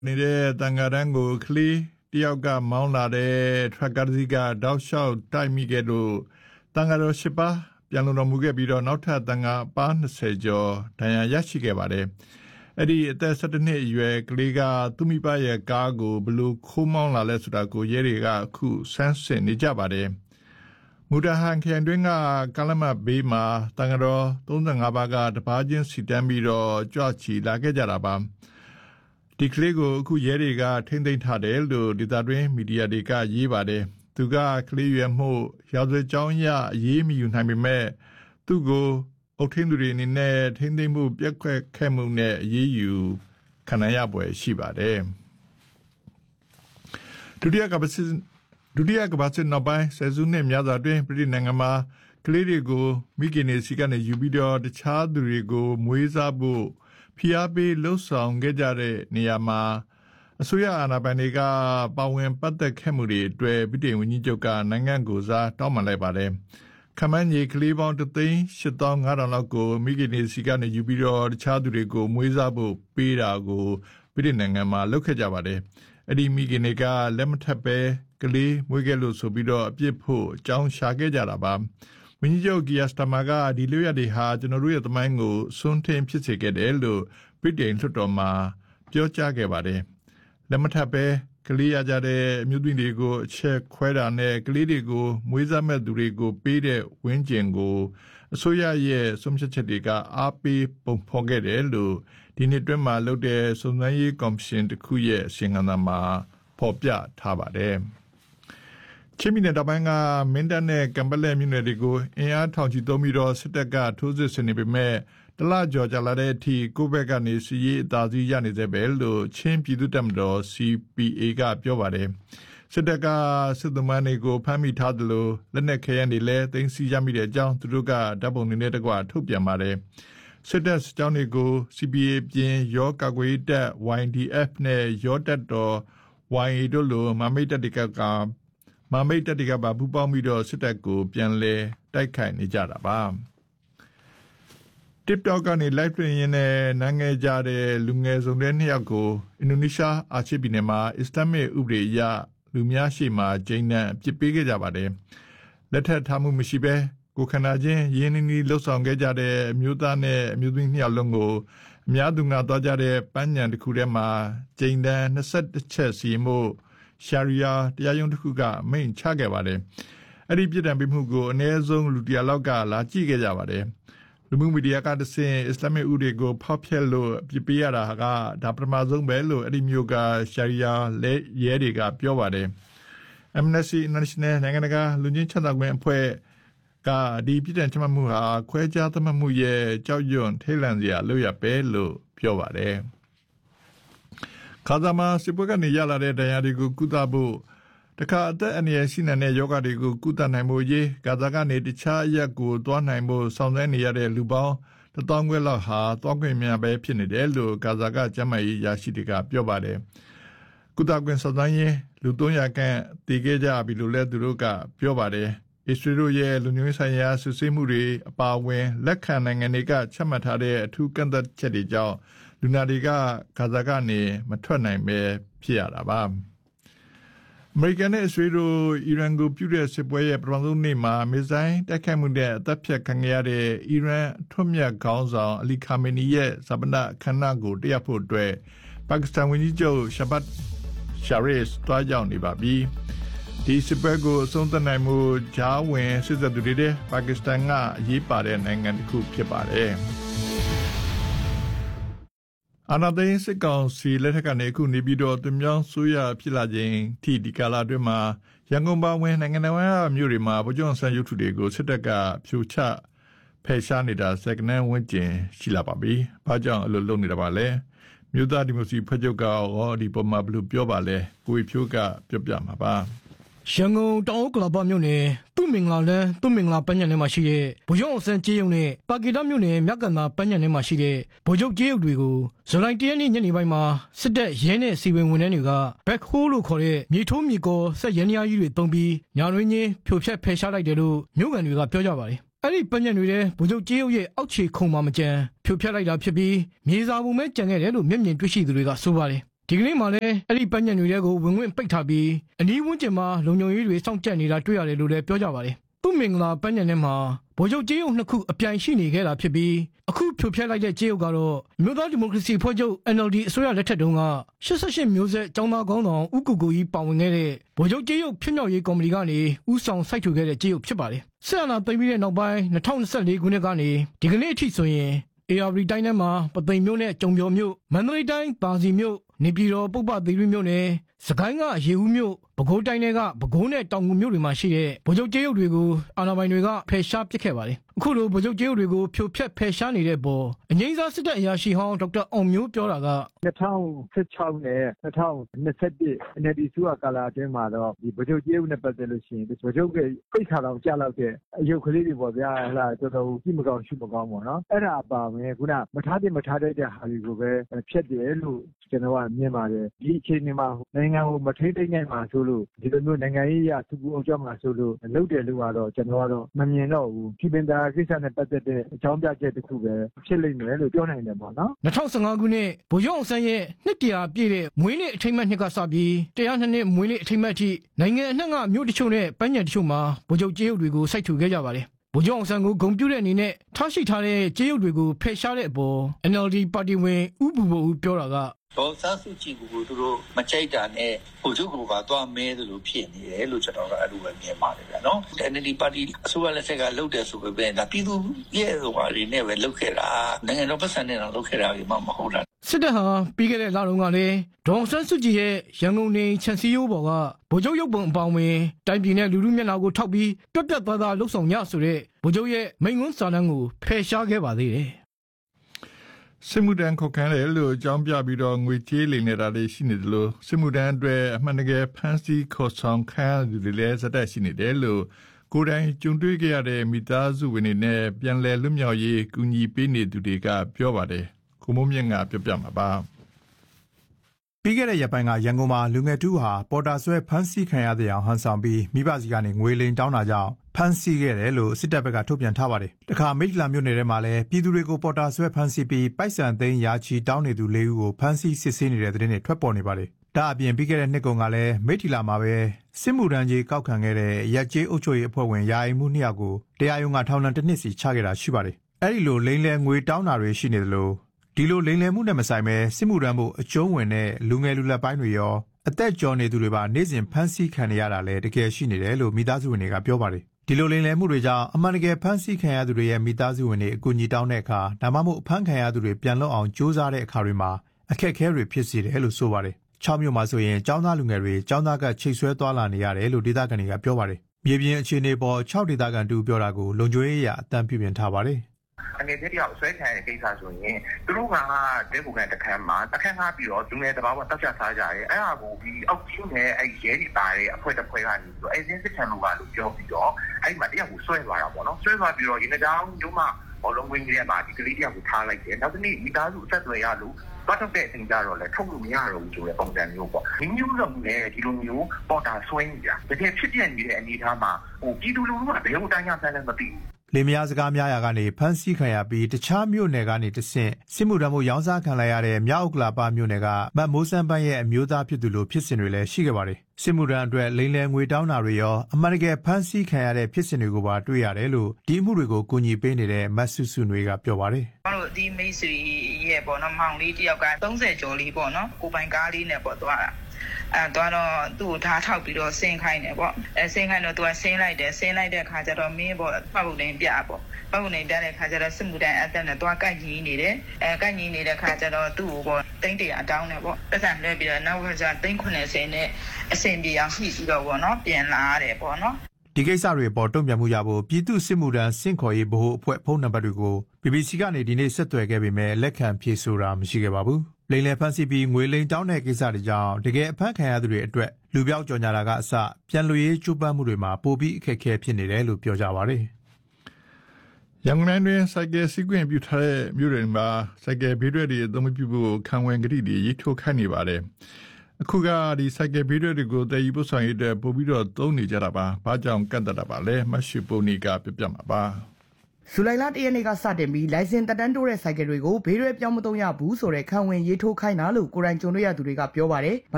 နေတဲ့တန်ဃာတန်းကိုကလေးတယောက်ကမောင်းလာတဲ့ထရပ်ကားစီးကတောက်လျှောက်တိုက်မိခဲ့လို့တန်ဃာတော်၈ပါးပြန်လုံတော်မူခဲ့ပြီးတော့နောက်ထပ်တန်ဃာပါ20ကျော်ဒဏ်ရာရရှိခဲ့ပါတယ်။အဲ့ဒီအသက်17နှစ်အရွယ်ကလေးကသူမိဘရဲ့ကားကိုဘလို့ခိုးမောင်းလာလဲဆိုတာကိုရဲတွေကအခုဆန်းစစ်နေကြပါတယ်။မူတဟန်ခရိုင်တွင်းကကာလမတ်ဘေးမှာတန်ဃာတော်35ပါးကတပါးချင်းစီတန်းပြီးတော့ကြွချီလာခဲ့ကြတာပါ။ဒီကလေးကိုအခုရဲတွေကထိမ့်သိမ်းထားတယ်လို့ဒေသတွင်းမီဒီယာတွေကရေးပါတယ်။သူကကလေးရွယ်မှုရာဇဝတ်ကြောင်းအရအရေးမယူနိုင်ပေမဲ့သူ့ကိုအုပ်ထင်းသူတွေအနေနဲ့ထိမ့်သိမ်းမှုပြက်ခွက်ခဲ့မှုနဲ့အရေးယူခံရပွဲရှိပါတယ်။ဒုတိယကမ္ဘာစစ်နောက်ပိုင်းဆယ်စုနှစ်များစွာအတွင်းပြည်내နိုင်ငံမှာကလေးတွေကိုမိခင်တွေစီကနေယူပြီးတော့တခြားသူတွေကိုမွေးစားဖို့ဖိအားပေးလှုပ်ဆောင်ခဲ့ကြတဲ့နေရာမှာအစိုးရအာဏာပိုင်တွေကပါဝင်ပတ်သက်ခဲ့မှုတွေအတွက်ပြည်ဝန်ကြီးချုပ်ကနိုင်ငံကိုစားတောင်းပန်လိုက်ပါတယ်။ခမန်းကြီးကလေးပေါင်း3,850,000လောက်ကိုမိခင်တွေစီကနေယူပြီးတော့တခြားသူတွေကိုမွေးစားဖို့ပေးတာကိုပြည်နိုင်ငံမှာလုပ်ခဲ့ကြပါတယ်။အဲ့ဒီမိခင်တွေကလက်မထပ်ပဲကလေးမွေးခဲ့လို့ဆိုပြီးတော့အပြစ်ဖို့အကြောင်းရှာခဲ့ကြတာပါ။ဝင်းကြီးချုပ်ကီယာစတမာကဒီလိုရတွေဟာကျွန်တော်တို့ရဲ့သမိုင်းကိုစွန့်ထင်းဖြစ်စေခဲ့တယ်လို့ပြည်ထောင်လွှတ်တော်မှာပြောကြားခဲ့ပါတယ်။လက်မထပ်ပဲကလေးရကြတဲ့အမျိုးသမီးတွေကိုအချက်ခွဲတာနဲ့ကလေးတွေကိုမွေးစားမဲ့သူတွေကိုပေးတဲ့ဝင်းကျင်ကိုအစိုးရရဲ့ဆုံးဖြတ်ချက်တွေကအားပေးပုံဖော်ခဲ့တယ်လို့ဒီနှစ်တွင်းမှာလုပ်တဲ့စုံစမ်းရေးကော်မရှင်တစ်ခုရဲ့အစီရင်ခံစာမှာဖော်ပြထားပါတယ်။ချင်းပြည်နယ်တောင်ပိုင်းကမင်းတပ်နဲ့ကံပလဲမြို့နယ်တွေကိုအင်အားထောင်ချီသုံးပြီးတော့စစ်တပ်ကထိုးစစ်ဆင်နေပေမဲ့တလကျော်ကြာလာတဲ့အထိကိုဘက်ကနေစီရေးအသာစီးရနေသေးပဲလို့ချင်းပြည်သူ့တပ်မတော် CPA ကပြောပါတယ်။စစ်တပ်ကစစ်သမားတွေကိုဖမ်းမိထားတယ်လို့လက်နက်ခဲယမ်းတွေလည်းသိမ်းဆည်းရမိတဲ့အကြောင်းသူတို့ကဓာတ်ပုံတွေနဲ့တကွထုတ်ပြန်ပါတယ်။စစ်တပ်စစ်ကြောင်းတွေကို CPA ပြင်ရောကာကွယ်တပ် YDF နဲ့ရောတပ်တော် YA တို့လိုမမိတ်တပ်တွေကပါပူပေါင်းပြီးတော့စစ်တပ်ကိုပြန်လဲတိုက်ခိုက်နေကြတာပါ။ TikTok ကနေ live ပြင်ရင်းနဲ့နိုင်ငံကြတဲ့လူငယ်စုံတဲ့2ယောက်ကိုအင်ဒိုနီးရှားအာချေပြည်နယ်မှာအစ္စလာမစ်ဥပဒေအရလူများရှိမှဂျိန်းနဲ့အပြစ်ပေးခဲ့ကြပါတယ်။လက်ထပ်ထားမှုမရှိဘဲကိုခန္ဓာချင်းရင်းနှီးနှီးလှုပ်ဆောင်ခဲ့ကြတဲ့အမျိုးသားနဲ့အမျိုးသမီး2ယောက်လုံးကိုအများသူငါသွားကြတဲ့ပန်းညံတစ်ခုထဲမှာဂျိန်းတန်း21ချက်စီမှုရှာရီယာတရားရုံးတစ်ခုကမိန့်ချခဲ့ပါတယ်။အဲ့ဒီပြည်ထောင်မှုကိုအနည်းဆုံးလူ100လောက်ကလာကြည့်ခဲ့ကြပါတယ်။လူမှုမီဒီယာကတဆင့်အစ္စလာမစ်ဥဒေကိုဖောက်ဖျက်လို့ပြပေးရတာကဒါပထမဆုံးပဲလို့အဲ့ဒီမျိုးကရှာရီယာရဲတွေကပြောပါတယ်။ Amnesty International နိုင်ငံတကာလူချင်းချမ်းသာခွင့်အဖွဲ့ကဒီပြည်ထောင်ချမှတ်မှုဟာခွဲခြားသတ်မှတ်မှုရဲ့ကြောက်ရွံ့ထိတ်လန့်စရာလုပ်ရပဲလို့ပြောပါတယ်။ခါသာမှာစစ်ပွဲကနေရလာတဲ့ဒဏ်ရာတွေကိုကုသဖို့တခါအသက်အန္တရာယ်ရှိနေတဲ့ယောဂတွေကိုကုသနိုင်ဖို့ရေးဂါဇာကနေတခြားအရက်ကိုသွားနိုင်ဖို့ဆောင်ရွက်နေရတဲ့လူပေါင်း1000ခွဲလောက်ဟာသွားခွင့်များပဲဖြစ်နေတယ်လို့ဂါဇာကကျန်းမာရေးရရှိတွေကပြောပါတယ်။ကုသခွင့်ဆောင်ရွက်ရင်လူ300ခန့်တည်ခဲ့ကြပြီလို့လည်းသူတို့ကပြောပါတယ်။အစ္စရေးတို့ရဲ့လူမျိုးရေးဆိုင်ရာစစ်ဆေးမှုတွေအပါအဝင်လက်ခံနိုင်ငံတွေကချမှတ်ထားတဲ့အထူးကန့်သတ်ချက်တွေကြောင့်လူနာတွေကဂါဇာကနေမထွက်နိုင်ပဲဖြစ်ရတာပါ။အမေရိကန်နဲ့အစ္စရေးတို့အီရန်ကိုပြုတဲ့စစ်ပွဲရဲ့ပထမဆုံးနေ့မှာမစ်ဇိုင်းတိုက်ခိုက်မှုနဲ့အသက်ဖြတ်ခံရတဲ့အီရန်ထွတ်မြတ်ခေါင်းဆောင်အလီခါမီနီရဲ့ဇာပနအခမ်းအနားကိုတက်ရောက်ဖို့အတွက်ပါကစ္စတန်ဝန်ကြီးချုပ်ရှာဘတ်ရှာရစ်တွားရောက်နေပါပြီ။ဒီစစ်ပွဲကိုအဆုံးသတ်နိုင်မှုဂျာဝင်စစ်တပ်တွေတဲ့ပါကစ္စတန်ကအရေးပါတဲ့နိုင်ငံတစ်ခုဖြစ်ပါတယ်။အာဏာသိမ်းစစ်ကောင်စီလက်ထက်ကနေအခုနေပြီးတော့သူမြောင်းဆိုးရဖြစ်လာခြင်းထိဒီကာလအတွင်းမှာရန်ကုန်ပါဝင်နိုင်ငံတော်မြို့တွေမှာဗိုလ်ချုပ်ဆန်းရုပ်ထုတွေကိုစစ်တပ်ကဖြိုချဖယ်ရှားနေတာစက္ကန့်ဝန်းကျင်ရှိလာပါပြီ။ဘာကြောင့်အဲ့လိုလုပ်နေတာပါလဲ။မြို့သားဒီမိုကရေစီဖွဲ့ချုပ်ကရောဒီပေါ်မှာဘယ်လိုပြောပါလဲ။ကိုဝေဖြိုးကပြောပြမှာပါ။ရန်ကုန်တောင်ဥက္ကလာပမြို့နယ်သူ့မင်္ဂလာလမ်းသူ့မင်္ဂလာပန်းညံထဲမှာရှိတဲ့ဗိုလ်ချုပ်အောင်ဆန်းကျေးရုံနဲ့ပါကီတာမြို့နယ်မြကန်သာပန်းညံထဲမှာရှိတဲ့ဗိုလ်ချုပ်ကျေးရုံတွေကိုဇူလိုင်1ရက်နေ့ညနေပိုင်းမှာစစ်တပ်ရဲနဲ့စီဝင်ဝန်ထမ်းတွေကဘက်ခိုးလို့ခေါ်တဲ့မြေထိုးမြေကောဆက်ရန်ရားကြီးတွေတုံးပြီးညာတွင်ချင်းဖြိုဖျက်ဖယ်ရှားလိုက်တယ်လို့မြို့ကန်တွေကပြောကြပါတယ်။အဲ့ဒီပန်းညံတွေထဲဗိုလ်ချုပ်ကျေးရုံရဲ့အောက်ခြေခုံမှာမကျန်ဖြိုဖျက်လိုက်တာဖြစ်ပြီးမြေစာပုံပဲကျန်ခဲ့တယ်လို့မျက်မြင်တွေ့ရှိသူတွေကဆိုပါတယ်။ဒီကနေ့မှလည်းအဲ့ဒီပန်းညံတွေကိုဝင်ဝင်ပိတ်ထားပြီးအနီးဝန်းကျင်မှာလုံခြုံရေးတွေစောင့်ကြပ်နေတာတွေ့ရတယ်လို့လည်းပြောကြပါတယ်သူ့မင်္ဂလာပန်းညံထဲမှာဗိုလ်ချုပ်ကြေးရုပ်နှစ်ခုအပြိုင်ရှိနေခဲ့တာဖြစ်ပြီးအခုဖြိုဖျက်လိုက်တဲ့ကြေးရုပ်ကတော့မြို့သားဒီမိုကရေစီဖွဲ့ချုပ် NLD အစိုးရလက်ထက်တုန်းက88မျိုးဆက်ကျောင်းသားကောင်းဆောင်ဦးကိုကိုကြီးပါဝင်ခဲ့တဲ့ဗိုလ်ချုပ်ကြေးရုပ်ဖြစ်မြောက်ရေးကော်မတီကနေဦးဆောင်စိုက်ထူခဲ့တဲ့ကြေးရုပ်ဖြစ်ပါတယ်ဆက်အနာသိမ်းပြီးတဲ့နောက်ပိုင်း2024ခုနှစ်ကနေဒီကနေ့အထိဆိုရင် AR တိုင်းထဲမှာပသိမ်မြို့နဲ့ကြုံပျော်မြို့မန္တလေးတိုင်းပါစီမြို့နေပြည်တော်ပုပ္ပသီရိမြို့နယ်စကိုင်းကရေဦးမြို့ပဲခူးတိုင်းတွေကပဲခူးနဲ့တောင်ငူမြို့တွေမှာရှိတဲ့ဗိုလ်ချုပ်ကြေးရုပ်တွေကိုအာဏာပိုင်တွေကဖယ်ရှားပစ်ခဲ့ပါတယ်အခုလိုဗိုလ်ချုပ်ကြေးရုပ်တွေကိုဖြိုဖျက်ဖယ်ရှားနေတဲ့ပေါ်အငိမ့်စားစစ်တပ်အရာရှိဟောင်းဒေါက်တာအောင်မျိုးပြောတာက 2016နဲ့2021 NLD စုကာလာအတွင်းမှာတော့ဒီဗိုလ်ချုပ်ကြေးရုပ်နဲ့ပတ်သက်လို့ရှိရင်ဗိုလ်ချုပ်ရဲ့ပိတ်ခါတော်ကြာလောက်တဲ့အယုတ်ကလေးတွေပေါ့ဗျာဟလာတော်တော်ကြည့်မကောင်းရှုမကောင်းပေါ့နော်အဲ့ဒါအပါမယ်ခုနမထားတဲ့ဟာတွေကိုပဲဖျက်တယ်လို့ကျွန်တော်ကမြင်ပါတယ်ဒီအခြေအနေမှာနိုင်ငံကိုမထိန်းသိမ်းနိုင်မှာဆိုလို့ဒီလိုမျိုးနိုင်ငံရေးအထူးအုပ်ချုပ်မှာဆိုလို့လုပ်တယ်လို့ကတော့ကျွန်တော်ကတော့မမြင်တော့ဘူးပြည်ပင်သားကိစ္စနဲ့ပတ်သက်တဲ့အကြောင်းပြချက်တစ်ခုပဲဖြစ်လိမ့်မယ်လို့ပြောနိုင်တယ်ပေါ့နော် 2015ခုနှစ်ဗိုလ်ချုပ်အောင်ဆန်းရဲ့နှစ်တရာပြည့်တဲ့မွေးနေ့အထိမ်းအမှတ်နှစ်ကစပြီး102နှစ်မွေးနေ့အထိမ်းအမှတ်အထိနိုင်ငံအနှံ့ကမြို့တချို့နဲ့ပန်းညံတချို့မှာဗိုလ်ချုပ်ကြေးရုပ်တွေကိုစိုက်ထူခဲ့ကြပါတယ်ဗိုလ်ချုပ်အောင်ဆန်းကိုဂုဏ်ပြုတဲ့အနေနဲ့ထားရှိထားတဲ့ကြေးရုပ်တွေကိုဖယ်ရှားတဲ့အပေါ် NLD ပါတီဝင်ဦးဘူဘိုဦးပြောတာကဒေါ်ဆန်းစုကြည်ကိုသူတို့မကြိုက်တာနဲ့ဗိုလ်ချုပ်ကသွားမဲသလိုဖြစ်နေတယ်လို့ကျွန်တော်ကအဲ့လိုပဲမြင်ပါတယ်ဗျာနော် NLD ပါတီအစိုးရလက်ထက်ကလုပ်တယ်ဆိုပေမဲ့ဒါပြည်သူရဲ့ဟိုဟာတွေနဲ့ပဲလုပ်ခဲ့တာနိုင်ငံတော်ပတ်စံနဲ့တော့လုပ်ခဲ့တာကြီးမှမဟုတ်တာစစ်တပ်ဟာပြီးခဲ့တဲ့လတုန်းကလည်းဒေါ်ဆန်းစုကြည်ရဲ့ရန်ကုန်နေခြံစည်းရိုးပေါ်ကဗိုလ်ချုပ်ရုပ်ပုံအပေါင်းဝင်တိုင်းပြည်နဲ့လူလူမျက်နှာကိုထောက်ပြီးပြတ်ပြတ်သားသားလှုပ်ဆောင်ညဆိုတဲ့ဗိုလ်ချုပ်ရဲ့မိန့်ခွန်းစာတမ်းကိုဖယ်ရှားခဲ့ပါသေးတယ်စစ်မှုထမ်းခုတ်ခန်းတယ်လို့အကြောင်းပြပြီးတော့ငွေကြေးလိမ်နေတာတွေရှိနေတယ်လို့စစ်မှုထမ်းအတွက်အမှန်တကယ်ဖမ်းဆီးခေါ်ဆောင်ခံရသူတွေလည်းစတဲ့ရှိနေတယ်လို့ကိုယ်တိုင်ကြုံတွေ့ခဲ့ရတဲ့မိသားစုဝင်တွေနဲ့ပြန်လည်လွတ်မြောက်ရေးကူညီပေးနေသူတွေကပြောပါတယ်ကိုမိုးမြင့်ကပြောပြမှာပါပြီးခဲ့တဲ့ရက်ပိုင်းကရန်ကုန်မှာလူငယ်တူဟာပေါ်တာဆွဲဖမ်းဆီးခံရတဲ့အောင်ဟန်ဆောင်ပြီးမိဘစီကနေငွေလိမ်တောင်းတာကြောင့်ဖမ်းဆီးခဲ့တယ်လို့စစ်တပ်ဘက်ကထုတ်ပြန်ထားပါတယ်။တခါမိတ္တလာမြို့နယ်ထဲမှာလည်းပြည်သူတွေကိုပေါ်တာဆွဲဖမ်းဆီးပြီးပိုက်ဆံသိန်းရာချီတောင်းနေသူ၄ဦးကိုဖမ်းဆီးစစ်ဆေးနေတဲ့တဲ့တင်တွေထွက်ပေါ်နေပါတယ်။ဒါအပြင်ပြီးခဲ့တဲ့နှစ်ကုန်ကလည်းမိတ္တလာမှာပဲစစ်မှုထမ်းကြီးကောက်ခံခဲ့တဲ့ရက်ကျေးအုပ်ချုပ်ရေးအဖွဲ့ဝင်ယာယီမှု2ယောက်ကိုတရားရုံးကထောင်ဒဏ်1နှစ်စီချခဲ့တာရှိပါတယ်။အဲ့ဒီလိုလိမ်လည်ငွေတောင်းတာတွေရှိနေတယ်လို့ဒီလိုလိမ်လည်မှုနဲ့မဆိုင်ပဲစစ်မှုထမ်းဖို့အကျုံးဝင်တဲ့လူငယ်လူလက်ပိုင်းတွေရောအသက်ကျော်နေသူတွေပါနေ့စဉ်ဖမ်းဆီးခံရတာလည်းတကယ်ရှိနေတယ်လို့မိသားစုဝင်တွေကပြောပါတယ်ဒီလိုလိမ်လည်မှုတွေကြောင့်အမှန်တကယ်ဖမ်းဆီးခံရသူတွေရဲ့မိသားစုဝင်တွေအကူအညီတောင်းတဲ့အခါဒါမှမဟုတ်အဖမ်းခံရသူတွေပြန်လွတ်အောင်ကြိုးစားတဲ့အခါတွေမှာအခက်အခဲတွေဖြစ်စေတယ်လို့ဆိုပါတယ်6မြို့မှာဆိုရင်ကျောင်းသားလူငယ်တွေကျောင်းသားကချိတ်ဆွဲသွားလာနေရတယ်လို့ဒေသခံတွေကပြောပါတယ်မြေပြင်အခြေအနေပေါ်6ဒေသခံတူပြောတာကိုလုံခြုံရေးအရာအတန်းပြပြင်ထားပါတယ်အနေနဲ့တရားဆွဲခံရတဲ့ကိစ္စဆိုရင်သူတို့ကတဲကူကန်တခန်းမှာအခန်းထားပြီးတော့လူငယ်တဘာဝတောက်ချစားကြတယ်အဲ့ဒါကိုဒီအောက်ချင်းနဲ့အဲ့ရဲတွေပါတဲ့အဖွဲ့တစ်ဖွဲ့ကနေပြီးတော့အဲ့စင်းစစ်ချံလို့ပါလို့ပြောပြီးတော့အဲ့မှာတရားကိုဆွဲသွားတာပေါ့နော်ဆွဲသွားပြီးတော့ဒီနေ့တောင်ညမှာဘောလုံးဝင်းကြီးထဲမှာဒီကလေးတရားကိုထားလိုက်တယ်နောက်တစ်နေ့မိသားစုအဆက်အသွယ်ရလို့ဘာတော့တဲ့အချိန်ကြတော့လဲထုတ်လို့မရတော့ဘူးဆိုတဲ့ပုံစံမျိုးပေါ့ဒီမျိုးတော့လည်းဒီလိုမျိုးပေါ်တာဆွဲနေတာတကယ်ဖြစ်ပြနေတဲ့အနေအထားမှာဟိုပြည်သူလူထုကဘယ်လိုတိုင်းရဆန်းလဲမသိဘူးလေမယားစကားများရာကနေဖမ်းဆီးခံရပြီးတခြားမြို့နယ်ကနေတဆင့်စစ်မှုထမ်းမှုရောင်းစားခံလိုက်ရတဲ့မြောက်ဥက္ကလာပမြို့နယ်ကမတ်မိုးစံပန်းရဲ့အမျိုးသားဖြစ်သူလိုဖြစ်စဉ်တွေလည်းရှိခဲ့ပါတယ်စစ်မှုထမ်းအတွက်လိမ်လည်ငွေတောင်းတာတွေရောအမှန်တကယ်ဖမ်းဆီးခံရတဲ့ဖြစ်စဉ်တွေကိုပါတွေ့ရတယ်လို့ဒီအမှုတွေကိုကူညီပေးနေတဲ့မတ်စုစုတွေကပြောပါတယ်ကျွန်တော်တို့ဒီမိတ်ဆွေရဲ့ပေါ့နော်မောင်လေးတယောက်က30ကျော်လေးပေါ့နော်ကိုပိုင်ကားလေးနဲ့ပေါ့သွားတာတော့သူ့ကိုဓာတ်ထောက်ပြီးတော့ဆင်းခိုင်းတယ်ပေါ့ဆင်းခိုင်းတော့သူကဆင်းလိုက်တဲ့ခါကျတော့မင်းပေါ့ပတ်ဖို့တင်ပြပေါ့ပတ်ဖို့တင်ပြတဲ့ခါကျတော့စစ်မှုတန်းအတက်နဲ့သွားကိုက်ကြီးနေတယ်ကိုက်ကြီးနေတဲ့ခါကျတော့သူ့ကိုပေါ့တိန်း100တောင်းတယ်ပေါ့ပတ်စံလဲပြီးတော့နောက်ကကျ390နဲ့အဆင်ပြေအောင်ဖြည့်ပြီးတော့ပေါ့နော်ပြန်လာရတယ်ပေါ့နော်ဒီကိစ္စတွေပေါ်တုံ့ပြန်မှုရဖို့ပြည်သူစစ်မှုထမ်းစင့်ခေါ်ရေးဗဟိုအဖွဲ့ဖုန်းနံပါတ်တွေကို BBC ကနေဒီနေ့ဆက်သွယ်ခဲ့ပေမဲ့လက်ခံဖြေဆိုတာမရှိခဲ့ပါဘူးလိမ်လည်ဖမ်းဆီးပြီးငွေလိမ်တောင်းတဲ့ကိစ္စတွေကြောင့်တကယ်အဖမ်းခံရသူတွေအတွက်လူပြောက်ကြော်ညာတာကအစပြန်လွှတ်ရေးကြိုးပမ်းမှုတွေမှာပိုပြီးအခက်အခဲဖြစ်နေတယ်လို့ပြောကြပါတယ်ရန်ကုန်တိုင်းတွင်စိုက်ကယ်စီးကွင်းပြုထားတဲ့မြို့တွေမှာစိုက်ကယ်ဘေးတွေအသုံးပြုဖို့ခံဝန်ကတိတွေရေးထိုးခိုင်းနေပါတယ်အခုကဒီစိုက်ကယ်ဘေးတွေကိုတည်ယူပို့ဆောင်ရေးအတွက်ပို့ပြီးတော့သုံးနေကြတာပါ။ဘာကြောင့်ကန့်သက်တာပါလဲ။မရှုပုံနီကပြပြမှာပါ။ဇူလိုင်လ 1 ရက်နေ့ကစတင်ပြီးလိုင်စင်တက်တန်းတိုးတဲ့ဆိုင်ကယ်တွေကိုဘေးရွယ်ပြောင်းမသုံးရဘူးဆိုတဲ့ခံဝင်ရေးထိုးခိုင်းတာလို့ကိုယ်တိုင်ကြုံတွေ့ရသူတွေကပြောပါတယ်